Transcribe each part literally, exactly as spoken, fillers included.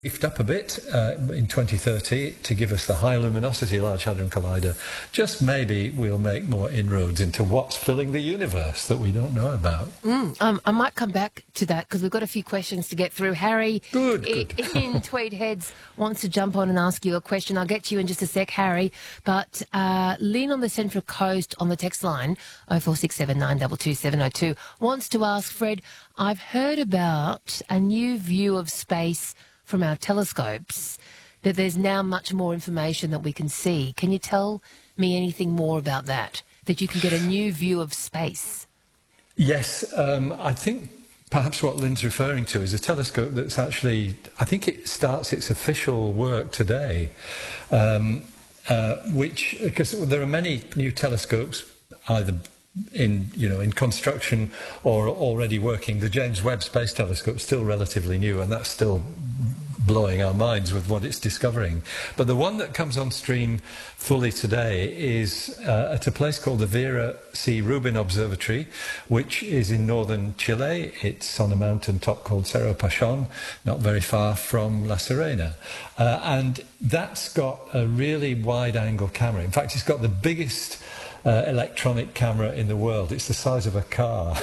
beefed up a bit uh, in twenty thirty to give us the high luminosity Large Hadron Collider. Just maybe we'll make more inroads into what's filling the universe that we don't know about. Mm, um, I might come back to that because we've got a few questions to get through. Harry Good, i- good. in Tweed Heads wants to jump on and ask you a question. I'll get to you in just a sec, Harry. But uh, Lynn on the Central Coast on the text line, oh four six seven nine two two seven oh two, wants to ask, Fred, I've heard about a new view of space from our telescopes, that there's now much more information that we can see. Can you tell me anything more about that, that you can get a new view of space? Yes, um, I think perhaps what Lynn's referring to is a telescope that's actually, I think it starts its official work today, um, uh, which, because there are many new telescopes, either in, you know, in construction or already working. The James Webb Space Telescope is still relatively new, and that's still blowing our minds with what it's discovering. But the one that comes on stream fully today is uh, at a place called the Vera C. Rubin Observatory, which is in northern Chile. It's on a mountain top called Cerro Pachon, not very far from La Serena. Uh, and that's got a really wide-angle camera. In fact, it's got the biggest uh, electronic camera in the world. It's the size of a car.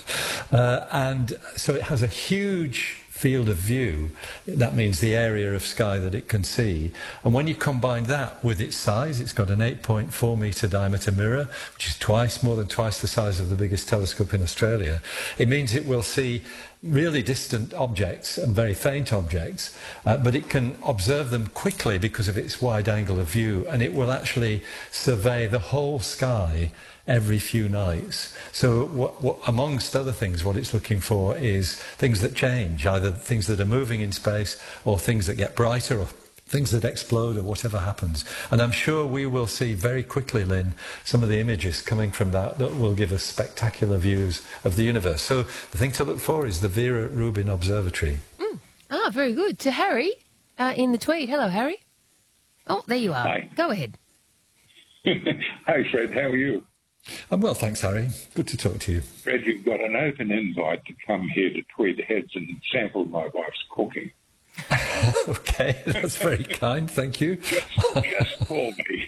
uh, and so it has a huge field of view. That means the area of sky that it can see. And when you combine that with its size, it's got an eight point four metre diameter mirror, which is twice, more than twice the size of the biggest telescope in Australia. It means it will see really distant objects and very faint objects, uh, but it can observe them quickly because of its wide angle of view, and it will actually survey the whole sky every few nights. So what, what, amongst other things, what it's looking for is things that change, either things that are moving in space or things that get brighter or things that explode or whatever happens. And I'm sure we will see very quickly, Lynn, some of the images coming from that that will give us spectacular views of the universe. So the thing to look for is the Vera Rubin Observatory. Mm. Ah, very good. To Harry uh, in the Tweed. Hello, Harry. Oh, there you are. Hi. Go ahead. Hi, Fred. How are you? I'm well, thanks, Harry. Good to talk to you. Fred, you've got an open invite to come here to Tweed Heads and sample my wife's cooking. Okay, that's very kind, thank you. Just, just call me.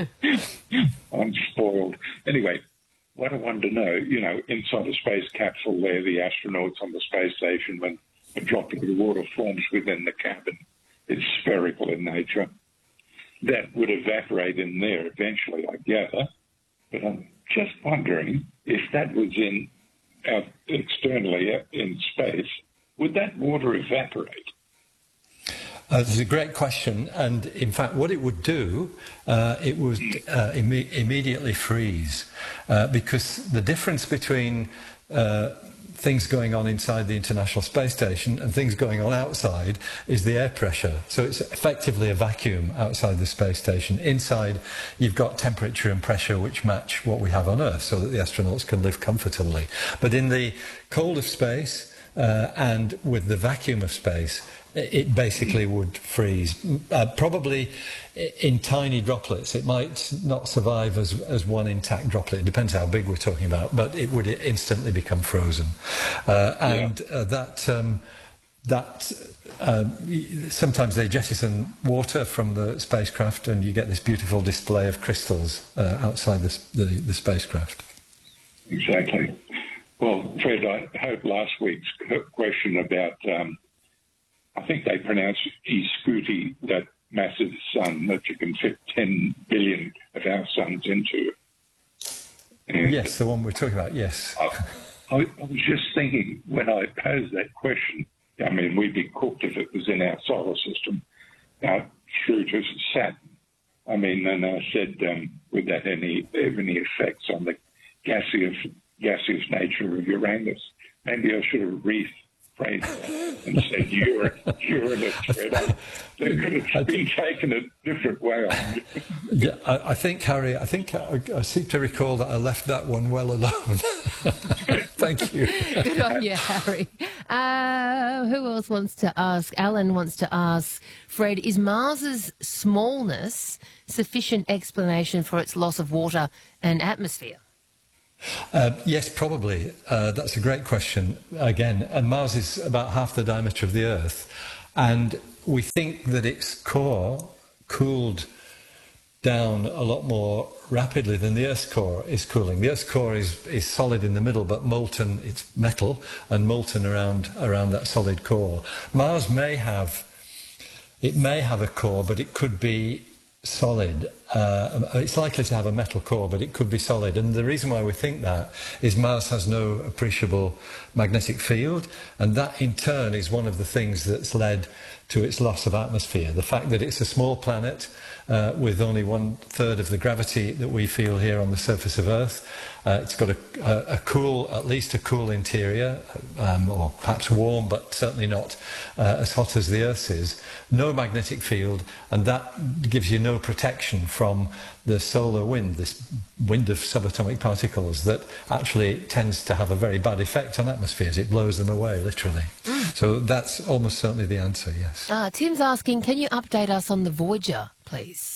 I'm spoiled. Anyway, what I wanted to know, you know, inside a space capsule there, the astronauts on the space station, when a drop of the water forms within the cabin, it's spherical in nature. That would evaporate in there eventually, I gather. But I'm just wondering if that was in out externally in space, would that water evaporate? Uh, this is a great question, and in fact what it would do, uh, it would uh, imme- immediately freeze, uh, because the difference between uh, things going on inside the International Space Station and things going on outside is the air pressure. So it's effectively a vacuum outside the space station. Inside, you've got temperature and pressure which match what we have on Earth so that the astronauts can live comfortably. But in the cold of space uh, and with the vacuum of space, it basically would freeze, uh, probably in tiny droplets. It might not survive as, as one intact droplet. It depends how big we're talking about, but it would instantly become frozen. Uh, and uh, that, um, that uh, sometimes they jettison water from the spacecraft and you get this beautiful display of crystals uh, outside the, the, the spacecraft. Exactly. Well, Fred, I hope last week's question about... Um, I think they pronounce Iscuti, that massive sun that you can fit ten billion of our suns into. And yes, the one we're talking about, yes. I, I, I was just thinking when I posed that question, I mean, we'd be cooked if it was in our solar system, out through to Saturn. I mean, and I said, um, would that any, have any effects on the gaseous, gaseous nature of Uranus? Maybe I should have rephrased and said Uranus. That could have been taken a different way on. Yeah, I, I think, Harry, I think I, I seem to recall that I left that one well alone. Thank you. Good on you, Harry. Uh, who else wants to ask? Alan wants to ask, Fred, is Mars's smallness sufficient explanation for its loss of water and atmosphere? Uh, yes, probably. Uh, that's a great question, again. And Mars is about half the diameter of the Earth. and we think that its core cooled down a lot more rapidly than the Earth's core is cooling. The Earth's core is, is solid in the middle, but molten, it's metal, and molten around around that solid core. Mars may have, it may have a core, but it could be solid. Uh, it's likely to have a metal core, but it could be solid. And the reason why we think that is Mars has no appreciable magnetic field, and that in turn is one of the things that's led to its loss of atmosphere. The fact that it's a small planet uh, with only one third of the gravity that we feel here on the surface of Earth. Uh, it's got a, a, a cool, at least a cool interior, um, or perhaps warm, but certainly not uh, as hot as the Earth's is. No magnetic field, and that gives you no protection from the solar wind, this wind of subatomic particles that actually tends to have a very bad effect on atmospheres. It blows them away, literally. Mm. So that's almost certainly the answer, yes. Uh, Tim's asking, can you update us on the Voyager, please?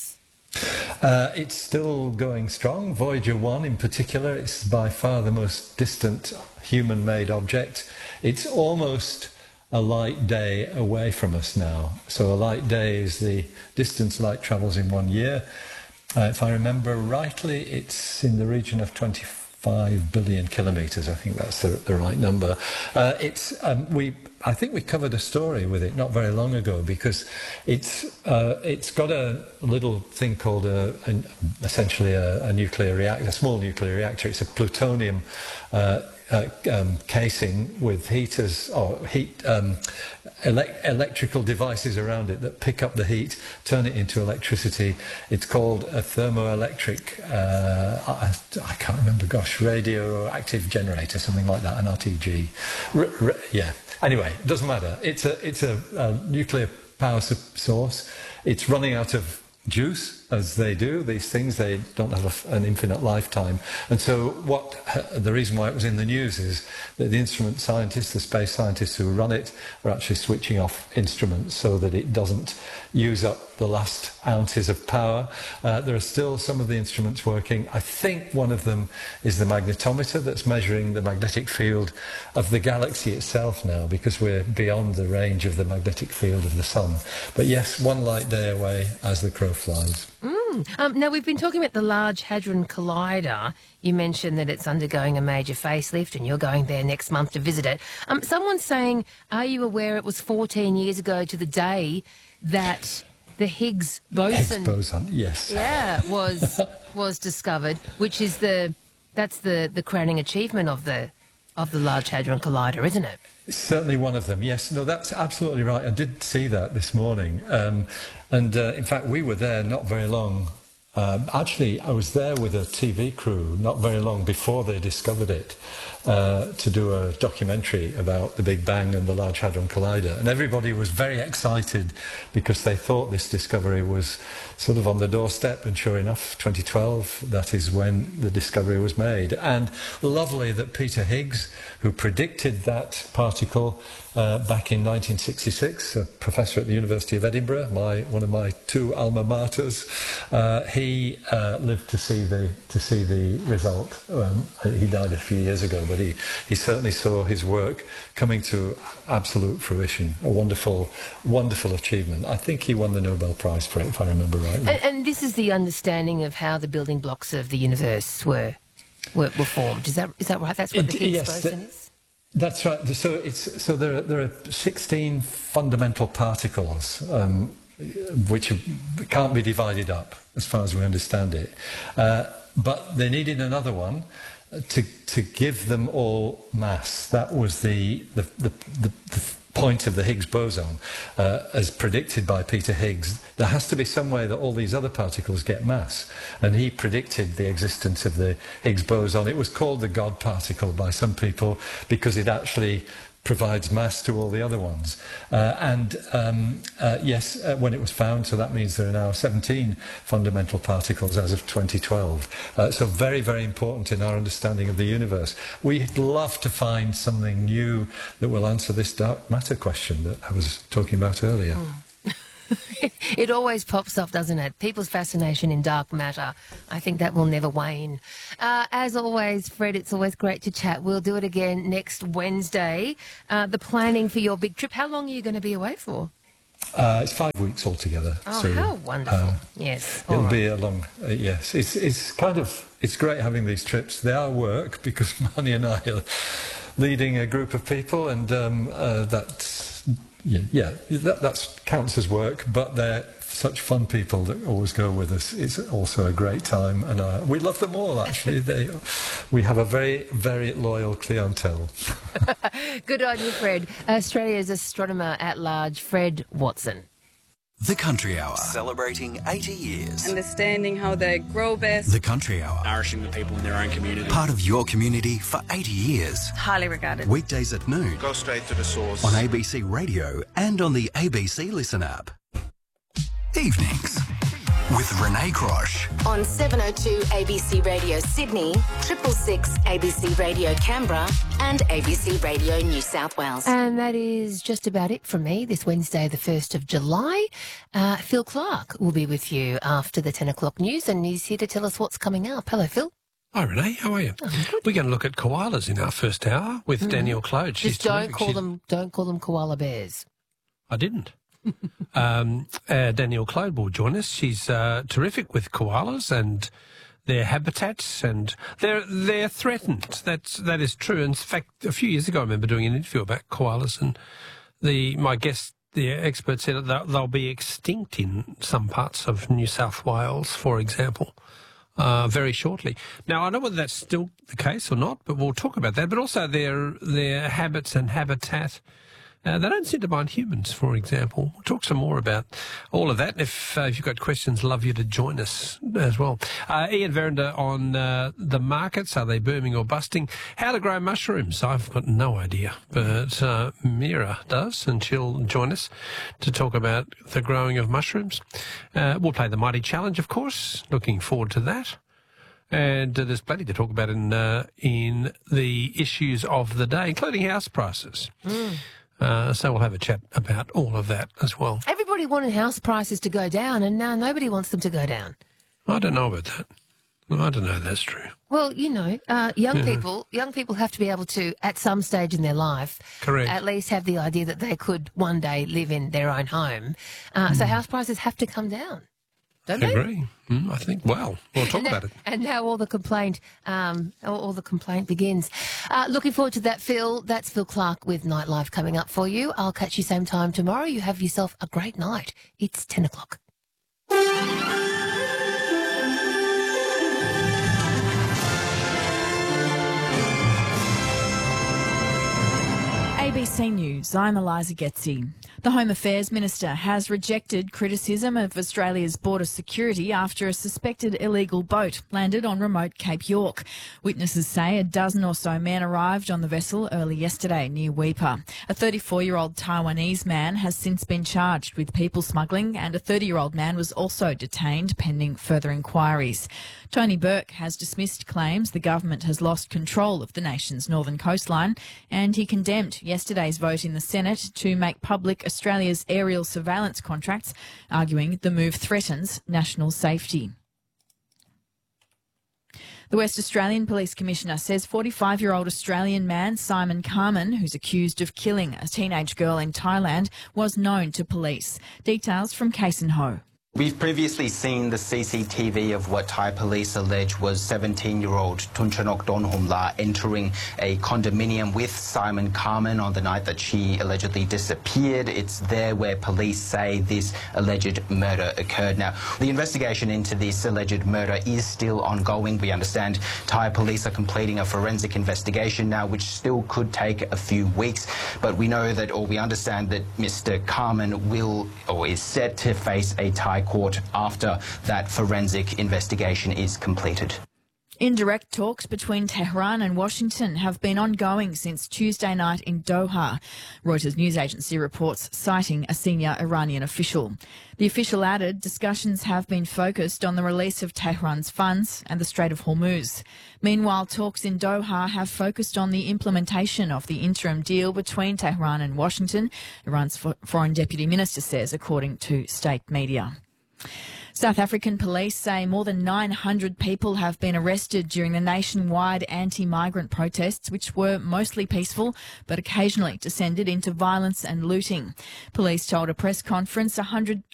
Uh, it's still going strong. Voyager one in particular, it's by far the most distant human-made object. It's almost a light day away from us now. So a light day is the distance light travels in one year. Uh, if I remember rightly, it's in the region of twenty-five billion kilometres. I think that's the, the right number. Uh, it's um, we. I think we covered a story with it not very long ago, because it's uh, it's got a little thing called a, an, essentially a, a nuclear reactor, a small nuclear reactor. It's a plutonium uh, uh, um, casing with heaters or heat. Um, Ele- electrical devices around it that pick up the heat, turn it into electricity. It's called a thermoelectric, uh, I, I can't remember, gosh, radioactive generator, something like that, an R T G. R- r- yeah. Anyway, it doesn't matter. It's a it's a, a nuclear power su- source. It's running out of juice, as they do, these things. They don't have a, an infinite lifetime. And so what uh, the reason why it was in the news is that the instrument scientists, the space scientists who run it, are actually switching off instruments so that it doesn't use up the last ounces of power. Uh, there are still some of the instruments working. I think one of them is the magnetometer that's measuring the magnetic field of the galaxy itself now, because we're beyond the range of the magnetic field of the sun. But yes, one light day away as the crow flies. Mm. Um, now, we've been talking about the Large Hadron Collider. You mentioned that it's undergoing a major facelift and you're going there next month to visit it. Um, someone's saying, are you aware it was fourteen years ago to the day that the Higgs boson, Higgs boson, yes, yeah, was was discovered, which is the that's the, the crowning achievement of the of the Large Hadron Collider, isn't it? It's certainly one of them, yes. No, that's absolutely right. I did see that this morning. Um, and uh, in fact, we were there not very long. Um, actually, I was there with a T V crew not very long before they discovered it uh, to do a documentary about the Big Bang and the Large Hadron Collider. And everybody was very excited because they thought this discovery was sort of on the doorstep. And sure enough, twenty twelve, that is when the discovery was made. And lovely that Peter Higgs, who predicted that particle uh, back in nineteen sixty-six, a professor at the University of Edinburgh, my one of my two alma maters, uh, he uh, lived to see the to see the result. Um, he died a few years ago, but he, he certainly saw his work coming to absolute fruition. A wonderful, wonderful achievement. I think he won the Nobel Prize for it, if I remember right. And, and this is the understanding of how the building blocks of the universe were were, were formed. Is that is that right? That's what the Higgs yes, boson the, is? That's right. So it's so there are, there are sixteen fundamental particles um, which can't be divided up, as far as we understand it. Uh, but they needed another one to to give them all mass. That was the the the, the, the point of the Higgs boson, uh, as predicted by Peter Higgs. There has to be some way that all these other particles get mass, and he predicted the existence of the Higgs boson. It was called the God particle by some people because it actually provides mass to all the other ones. Uh, and um, uh, yes, uh, when it was found, so that means there are now seventeen fundamental particles as of twenty twelve. Uh, so very, very important in our understanding of the universe. We'd love to find something new that will answer this dark matter question that I was talking about earlier. Mm. It always pops up, doesn't it? People's fascination in dark matter. I think that will never wane. Uh, as always, Fred, it's always great to chat. We'll do it again next Wednesday. Uh, the planning for your big trip, how long are you going to be away for? Uh, it's five weeks altogether. Oh, so, how wonderful. um, yes. It'll All right. be a long, uh, yes. It's it's kind of, it's great having these trips. They are work because Marnie and I are leading a group of people, and um, uh, that's, yeah, yeah that that's, counts as work, but they're such fun people that always go with us. It's also a great time, and uh, we love them all, actually. they, we have a very, very loyal clientele. Good on you, Fred. Australia's astronomer at large, Fred Watson. The Country Hour, celebrating eighty years. Understanding how they grow best. The Country Hour, nourishing the people in their own community. Part of your community for eighty years. Highly regarded. Weekdays at noon. Go straight to the source. On A B C Radio and on the A B C Listen app. Evenings with Renee Crosh. On seven oh two A B C Radio Sydney, triple six A B C Radio Canberra and A B C Radio New South Wales. And that is just about it from me this Wednesday, the first of July. Uh, Phil Clark will be with you after the ten o'clock news, and he's here to tell us what's coming up. Hello, Phil. Hi, Renee. How are you? Oh, good. We're going to look at koalas in our first hour with mm. Danielle Clode. She's Just don't terrific. call She's... them. Don't call them koala bears. I didn't. um, uh, Danielle Clode will join us. She's uh, terrific with koalas and their habitats, and they're they're threatened. That's that is true. In fact, a few years ago, I remember doing an interview about koalas, and the my guest, the expert, said that they'll, they'll be extinct in some parts of New South Wales, for example. Uh, very shortly. Now, I don't know whether that's still the case or not, but we'll talk about that. But also their their habits and habitat. Uh, they don't seem to mind humans, for example. We'll talk some more about all of that. If, uh, if you've got questions, love you to join us as well. Uh, Ian Verinder on uh, the markets. Are they booming or busting? How to grow mushrooms. I've got no idea, but uh, Mira does, and she'll join us to talk about the growing of mushrooms. Uh, we'll play the Mighty Challenge, of course. Looking forward to that. And uh, there's plenty to talk about in, uh, in the issues of the day, including house prices. Mm. Uh, so we'll have a chat about all of that as well. Everybody wanted house prices to go down, and now nobody wants them to go down. I don't know about that. I don't know if that's true. Well, you know, uh, young Yeah. people, young people have to be able to, at some stage in their life, Correct. at least have the idea that they could one day live in their own home. Uh, Mm. So house prices have to come down, don't I they? agree. Mm, I think, well, we'll talk and now, about it. And now all the complaint, um, all, all the complaint begins. Uh, looking forward to that, Phil. That's Phil Clark with Nightlife coming up for you. I'll catch you same time tomorrow. You have yourself a great night. It's ten o'clock. A B C News, I'm Eliza Getzi. The Home Affairs Minister has rejected criticism of Australia's border security after a suspected illegal boat landed on remote Cape York. Witnesses say a dozen or so men arrived on the vessel early yesterday near Weipa. A thirty-four-year-old Taiwanese man has since been charged with people smuggling, and a thirty-year-old man was also detained pending further inquiries. Tony Burke has dismissed claims the government has lost control of the nation's northern coastline, and he condemned yesterday's vote in the Senate to make public Australia's aerial surveillance contracts, arguing the move threatens national safety. The West Australian Police Commissioner says forty-five-year-old Australian man Simon Carman, who's accused of killing a teenage girl in Thailand, was known to police. Details from Kasen Ho. We've previously seen the C C T V of what Thai police allege was seventeen-year-old Tunchanok Donhumla entering a condominium with Simon Carman on the night that she allegedly disappeared. It's there where police say this alleged murder occurred. Now, the investigation into this alleged murder is still ongoing. We understand Thai police are completing a forensic investigation now, which still could take a few weeks. But we know that, or we understand that Mister Carman will, or is set to face a Thai court after that forensic investigation is completed. Indirect talks between Tehran and Washington have been ongoing since Tuesday night in Doha, Reuters news agency reports, citing a senior Iranian official. The official added discussions have been focused on the release of Tehran's funds and the Strait of Hormuz. Meanwhile, talks in Doha have focused on the implementation of the interim deal between Tehran and Washington, Iran's foreign deputy minister says, according to state media. South African police say more than nine hundred people have been arrested during the nationwide anti-migrant protests, which were mostly peaceful but occasionally descended into violence and looting. Police told a press conference one hundred